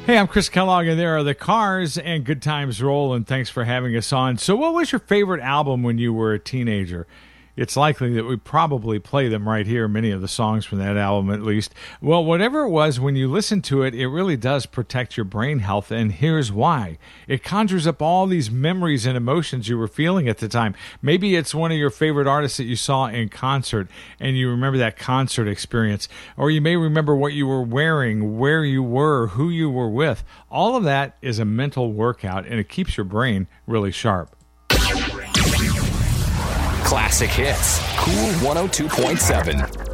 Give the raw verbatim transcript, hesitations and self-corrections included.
Hey, I'm Chris Kellogg, and there are the Cars and Good Times Roll, and thanks for having us on. So what was your favorite album when you were a teenager? It's likely that we probably play them right here, many of the songs from that album at least. Well, whatever it was, when you listen to it, it really does protect your brain health, and here's why. It conjures up all these memories and emotions you were feeling at the time. Maybe it's one of your favorite artists that you saw in concert, and you remember that concert experience. Or you may remember what you were wearing, where you were, who you were with. All of that is a mental workout, and it keeps your brain really sharp. Classic Hits, Cool one oh two point seven.